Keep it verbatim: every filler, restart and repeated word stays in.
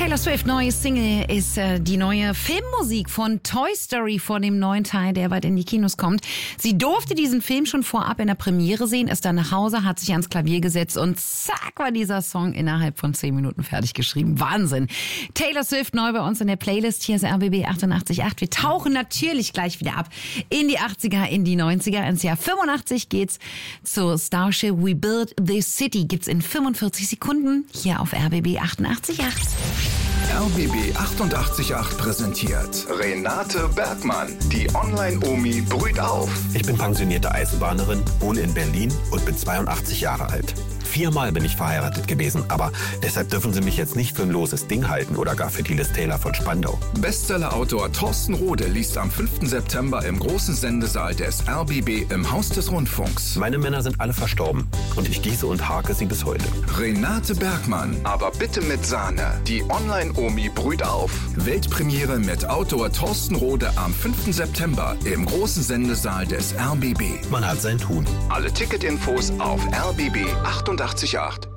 Taylor Swift, neue Single ist äh, die neue Filmmusik von Toy Story, vor dem neuen Teil, der bald in die Kinos kommt. Sie durfte diesen Film schon vorab in der Premiere sehen, ist dann nach Hause, hat sich ans Klavier gesetzt und zack war dieser Song innerhalb von zehn Minuten fertig geschrieben. Wahnsinn. Taylor Swift neu bei uns in der Playlist. Hier ist R B B achtundachtzig Komma acht. Wir tauchen natürlich gleich wieder ab in die achtziger, in die neunziger. Ins Jahr fünfundachtzig geht's zu Starship We Built This City. Gibt's in fünfundvierzig Sekunden hier auf R B B achtundachtzig Komma acht. R B B achtundachtzig Komma acht präsentiert Renate Bergmann. Die Online-Omi brüht auf. Ich bin pensionierte Eisenbahnerin, wohne in Berlin und bin zweiundachtzig Jahre alt. Viermal bin ich verheiratet gewesen, aber deshalb dürfen Sie mich jetzt nicht für ein loses Ding halten oder gar für die Liz Taylor von Spandau. Bestsellerautor Thorsten Rode liest am fünften September im großen Sendesaal des R B B im Haus des Rundfunks. Meine Männer sind alle verstorben und ich gieße und hake sie bis heute. Renate Bergmann, aber bitte mit Sahne. Die Online-Omi brüht auf. Weltpremiere mit Autor Thorsten Rode am fünften September im großen Sendesaal des R B B. Man hat sein Tun. Alle Ticketinfos auf R B B achtundachtzig Komma acht.